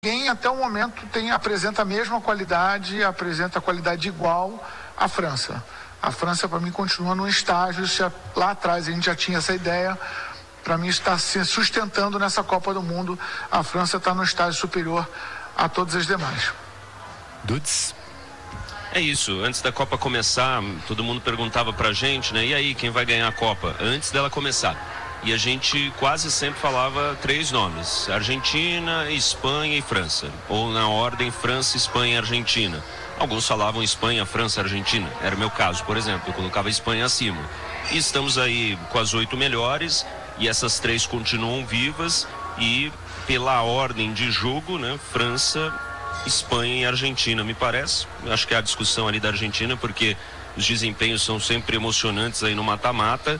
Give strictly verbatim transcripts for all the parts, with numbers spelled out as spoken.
Ninguém até o momento tem, apresenta a mesma qualidade, apresenta a qualidade igual à França. A França, para mim, continua num estágio, se lá atrás a gente já tinha essa ideia, para mim está se sustentando nessa Copa do Mundo. A França está no estágio superior a todas as demais. Dudes? É isso, antes da Copa começar, todo mundo perguntava pra gente, né? E aí, quem vai ganhar a Copa? Antes dela começar. E a gente quase sempre falava três nomes: Argentina, Espanha e França. Ou na ordem França, Espanha e Argentina. Alguns falavam Espanha, França, Argentina. Era o meu caso, por exemplo, eu colocava a Espanha acima. E estamos aí com as oito melhores e essas três continuam vivas. E pela ordem de jogo, né? França, Espanha e Argentina, me parece. Eu acho que é a discussão ali da Argentina, porque os desempenhos são sempre emocionantes aí no mata-mata.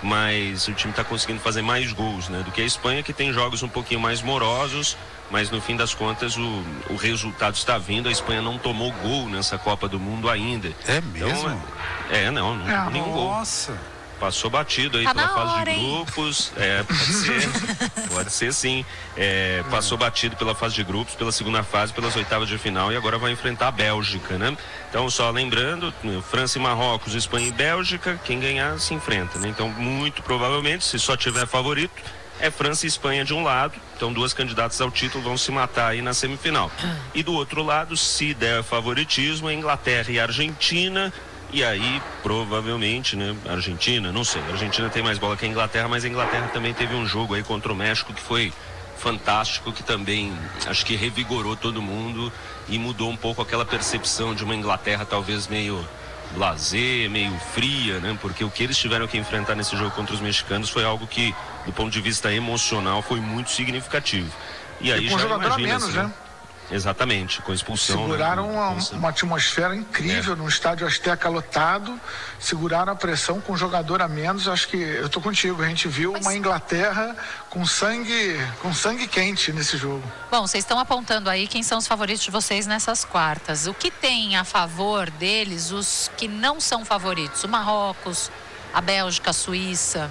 Mas o time está conseguindo fazer mais gols, né, do que a Espanha, que tem jogos um pouquinho mais morosos, mas no fim das contas o, o resultado está vindo. A Espanha não tomou gol nessa Copa do Mundo ainda. É mesmo? Então, é, não, não é, nenhum gol. Nossa. Passou batido aí tá pela fase hora, de grupos. É, pode ser. Pode ser sim. É, passou batido pela fase de grupos, pela segunda fase, pelas oitavas de final e agora vai enfrentar a Bélgica, né? Então, só lembrando, França e Marrocos, Espanha e Bélgica, quem ganhar se enfrenta, né? Então, muito provavelmente, se só tiver favorito, é França e Espanha de um lado. Então, duas candidatas ao título vão se matar aí na semifinal. E do outro lado, se der favoritismo, é Inglaterra e Argentina. E aí, provavelmente, né, Argentina, não sei, a Argentina tem mais bola que a Inglaterra, mas a Inglaterra também teve um jogo aí contra o México que foi fantástico, que também acho que revigorou todo mundo e mudou um pouco aquela percepção de uma Inglaterra talvez meio blasé, meio fria, né, porque o que eles tiveram que enfrentar nesse jogo contra os mexicanos foi algo que, do ponto de vista emocional, foi muito significativo. E aí e com já jogador imagina, a menos, assim, né? Exatamente, com expulsão. Seguraram né, uma, com... uma atmosfera incrível, é. Num estádio Azteca lotado, seguraram a pressão com um jogador a menos. Acho que eu tô contigo, a gente viu Mas... uma Inglaterra com sangue, com sangue quente nesse jogo. Bom, vocês estão apontando aí quem são os favoritos de vocês nessas quartas. O que tem a favor deles os que não são favoritos? O Marrocos, a Bélgica, a Suíça.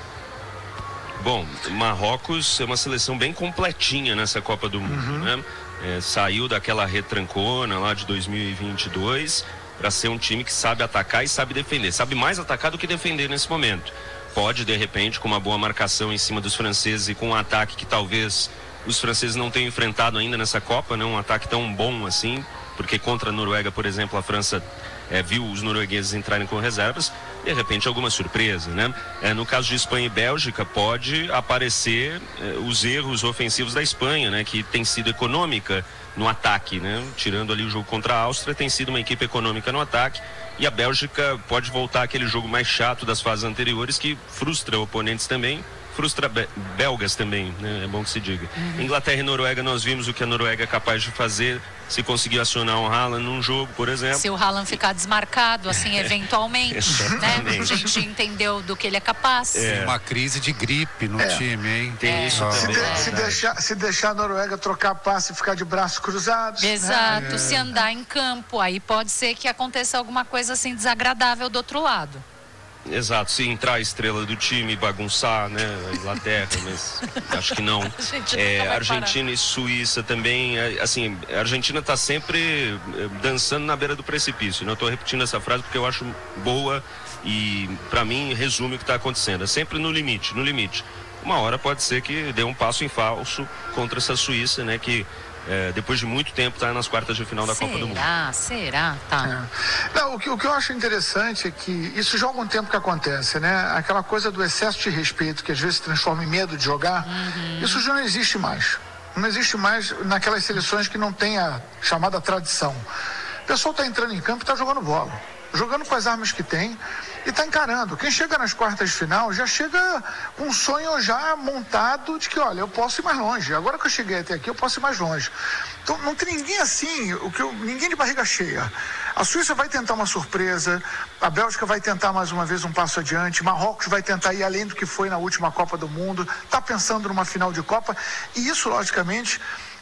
Bom, Marrocos é uma seleção bem completinha nessa Copa do Mundo, uhum. né? É, saiu daquela retrancona lá de dois mil e vinte e dois para ser um time que sabe atacar e sabe defender. Sabe mais atacar do que defender nesse momento. Pode, de repente, com uma boa marcação em cima dos franceses e com um ataque que talvez os franceses não tenham enfrentado ainda nessa Copa, né? Um ataque tão bom assim, porque contra a Noruega, por exemplo, a França é, viu os noruegueses entrarem com reservas. De repente, alguma surpresa, né? É, no caso de Espanha e Bélgica, pode aparecer é, os erros ofensivos da Espanha, né? Que tem sido econômica no ataque, né? Tirando ali o jogo contra a Áustria, tem sido uma equipe econômica no ataque. E a Bélgica pode voltar àquele jogo mais chato das fases anteriores, que frustra oponentes também, frustra be- belgas também, né? É bom que se diga. Uhum. Inglaterra e Noruega, nós vimos o que a Noruega é capaz de fazer, se conseguir acionar um Haaland num jogo, por exemplo. Se o Haaland ficar desmarcado, assim, eventualmente, né? A gente entendeu do que ele é capaz. É. Uma crise de gripe no é. time, hein? Tem é. isso Se, também. de, se, deixar, se deixar a Noruega trocar passe e ficar de braços cruzados. Exato, né? se andar em campo, aí pode ser que aconteça alguma coisa assim desagradável do outro lado. Exato, se entrar a estrela do time, bagunçar, né, a Inglaterra, mas acho que não. É, Argentina e Suíça também, assim, a Argentina está sempre dançando na beira do precipício, né? Eu estou repetindo essa frase porque eu acho boa e, para mim, resume o que está acontecendo. É sempre no limite, no limite. Uma hora pode ser que dê um passo em falso contra essa Suíça, né, que É, depois de muito tempo está nas quartas de final da será? Copa do Mundo. Será? Será? Tá. É. Não, o, que, o que eu acho interessante é que isso já há algum tempo que acontece, né? Aquela coisa do excesso de respeito que às vezes se transforma em medo de jogar, uhum. Isso já não existe mais. Não existe mais naquelas seleções que não tem a chamada tradição. O pessoal está entrando em campo e está jogando bola, jogando com as armas que tem e está encarando. Quem chega nas quartas de final já chega com um sonho já montado de que, olha, eu posso ir mais longe. Agora que eu cheguei até aqui, eu posso ir mais longe. Então não tem ninguém assim, o que eu, ninguém de barriga cheia. A Suíça vai tentar uma surpresa, a Bélgica vai tentar mais uma vez um passo adiante, Marrocos vai tentar ir além do que foi na última Copa do Mundo, está pensando numa final de Copa, e isso, logicamente,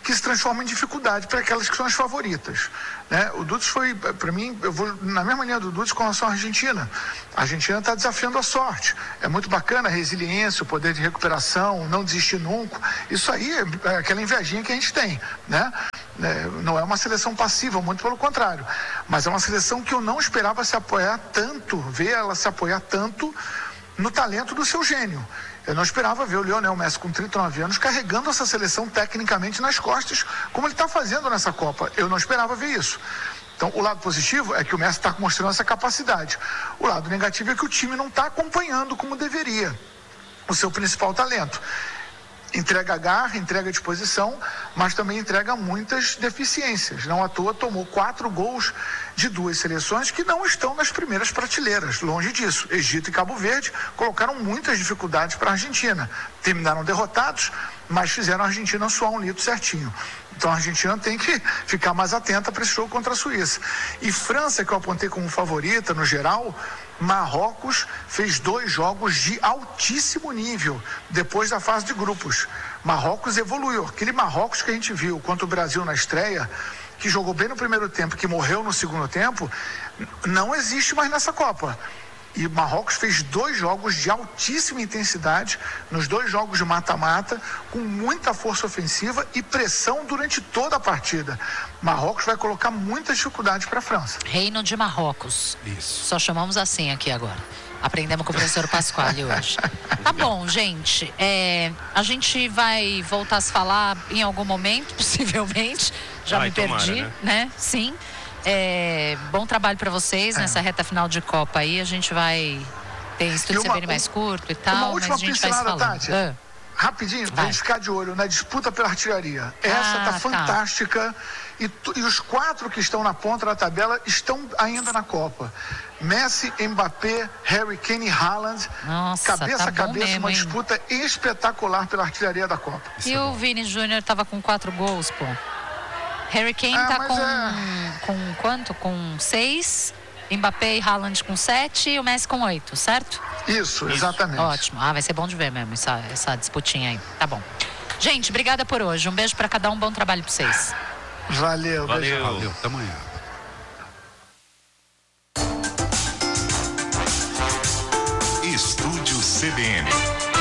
que se transformam em dificuldade para aquelas que são as favoritas, né? O Dutz foi, para mim, eu vou na mesma linha do Dutz com relação à Argentina. A Argentina está desafiando a sorte. É muito bacana a resiliência, o poder de recuperação, não desistir nunca. Isso aí é aquela invejinha que a gente tem, né? É, não é uma seleção passiva, muito pelo contrário. Mas é uma seleção que eu não esperava se apoiar tanto, ver ela se apoiar tanto no talento do seu gênio. Eu não esperava ver o Lionel Messi com trinta e nove anos carregando essa seleção tecnicamente nas costas, como ele está fazendo nessa Copa. Eu não esperava ver isso. Então, o lado positivo é que o Messi está mostrando essa capacidade. O lado negativo é que o time não está acompanhando como deveria o seu principal talento. Entrega garra, entrega disposição, mas também entrega muitas deficiências. Não à toa tomou quatro gols de duas seleções que não estão nas primeiras prateleiras. Longe disso. Egito e Cabo Verde colocaram muitas dificuldades para a Argentina. Terminaram derrotados, mas fizeram a Argentina suar um litro certinho. Então a Argentina tem que ficar mais atenta para esse jogo contra a Suíça. E França, que eu apontei como favorita no geral, Marrocos fez dois jogos de altíssimo nível depois da fase de grupos. Marrocos evoluiu. Aquele Marrocos que a gente viu contra o Brasil na estreia, que jogou bem no primeiro tempo, que morreu no segundo tempo, não existe mais nessa Copa. E Marrocos fez dois jogos de altíssima intensidade, nos dois jogos de mata-mata, com muita força ofensiva e pressão durante toda a partida. Marrocos vai colocar muita dificuldade para a França. Reino de Marrocos. Isso. Só chamamos assim aqui agora. Aprendemos com o professor Pasquale hoje. Tá bom, gente. É, a gente vai voltar a se falar em algum momento, possivelmente. Já Ai, me perdi, tomara, né? né? Sim. É, bom trabalho para vocês É. nessa reta final de Copa aí. A gente vai ter estúdio E uma- C B N mais curto e tal, uma mas última a gente vai se pincelada, falando. Tati. Ah, Rapidinho, pra Vai. gente ficar de olho na disputa pela artilharia. Essa Ah, tá tá. fantástica. E, tu- e os quatro que estão na ponta da tabela estão ainda na Copa. Messi, Mbappé, Harry Kane e Haaland. Nossa, cabeça tá a bom cabeça, mesmo, uma hein? disputa espetacular pela artilharia da Copa. E o Vini Júnior tava com quatro gols, pô. Harry Kane Ah, tá mas com, é- com quanto? Com seis. Mbappé e Haaland com sete e o Messi com oito, certo? Isso, exatamente. Ótimo. Ah, vai ser bom de ver mesmo essa, essa disputinha aí. Tá bom. Gente, obrigada por hoje. Um beijo pra cada um. Bom trabalho pra vocês. Valeu, Valeu. beijão. Valeu, até amanhã. Estúdio C B N.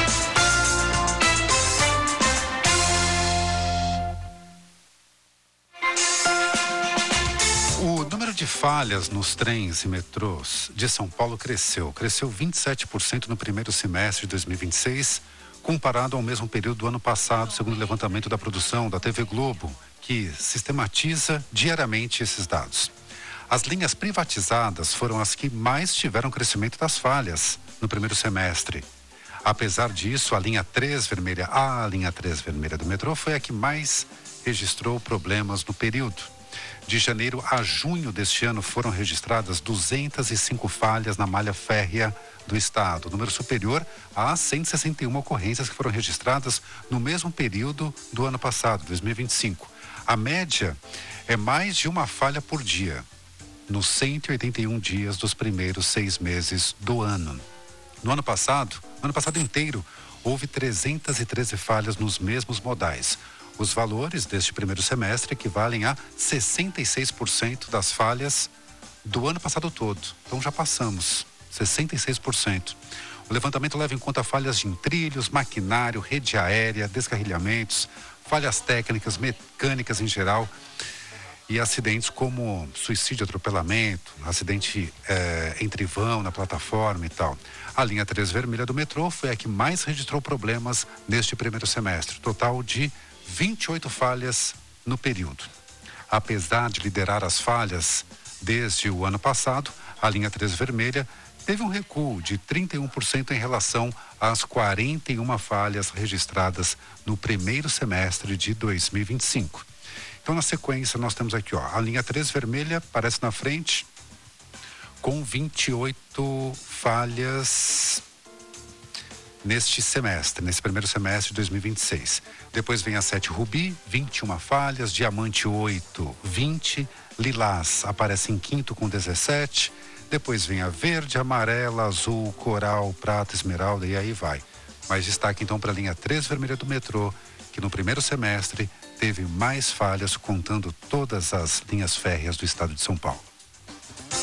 O número de falhas nos trens e metrôs de São Paulo cresceu. Cresceu vinte e sete por cento no primeiro semestre de dois mil e vinte e seis, comparado ao mesmo período do ano passado, segundo o levantamento da produção da T V Globo, que sistematiza diariamente esses dados. As linhas privatizadas foram as que mais tiveram crescimento das falhas no primeiro semestre. Apesar disso, a linha três vermelha, a linha três vermelha do metrô foi a que mais registrou problemas no período. De janeiro a junho deste ano foram registradas duzentas e cinco falhas na malha férrea do estado, número superior a cento e sessenta e uma ocorrências que foram registradas no mesmo período do ano passado, dois mil e vinte e cinco. A média é mais de uma falha por dia, nos cento e oitenta e um dias dos primeiros seis meses do ano. No ano passado, no ano passado inteiro, houve trezentas e treze falhas nos mesmos modais. Os valores deste primeiro semestre equivalem a sessenta e seis por cento das falhas do ano passado todo. Então já passamos, sessenta e seis por cento. O levantamento leva em conta falhas de trilhos, maquinário, rede aérea, descarrilhamentos, falhas técnicas, mecânicas em geral e acidentes como suicídio, atropelamento, acidente eh, entre vão na plataforma e tal. A linha três vermelha do metrô foi a que mais registrou problemas neste primeiro semestre, total de vinte e oito falhas no período. Apesar de liderar as falhas desde o ano passado, a linha três vermelha teve um recuo de trinta e um por cento em relação às quarenta e uma falhas registradas no primeiro semestre de dois mil e vinte e cinco. Então, na sequência, nós temos aqui, ó, a linha três vermelha aparece na frente com vinte e oito falhas neste semestre, nesse primeiro semestre de dois mil e vinte e seis. Depois vem a sete Rubi, vinte e uma falhas, Diamante oito, vinte, Lilás aparece em quinto com dezessete, depois vem a Verde, Amarela, Azul, Coral, Prata, Esmeralda e aí vai. Mas destaque então para a linha três vermelha do metrô, que no primeiro semestre teve mais falhas contando todas as linhas férreas do estado de São Paulo.